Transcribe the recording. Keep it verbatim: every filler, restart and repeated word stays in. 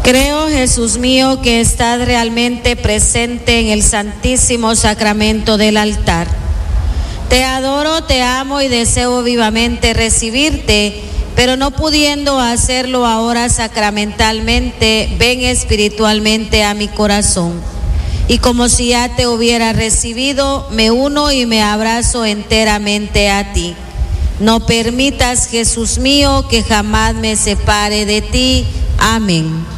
Creo, Jesús mío, que estás realmente presente en el Santísimo Sacramento del altar. Te adoro, te amo y deseo vivamente recibirte, pero no pudiendo hacerlo ahora sacramentalmente, ven espiritualmente a mi corazón. Y como si ya te hubiera recibido, me uno y me abrazo enteramente a ti. No permitas, Jesús mío, que jamás me separe de ti. Amén.